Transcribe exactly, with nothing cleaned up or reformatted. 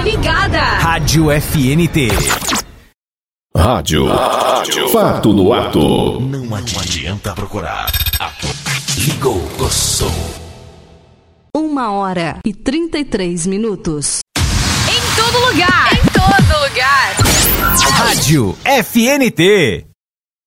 ligada. Rádio F N T. Rádio. Rádio. Fato no ato. Não adianta procurar. Ligou, gostou. Uma hora e trinta e três minutos. Em todo lugar. Em todo lugar. Rádio F N T.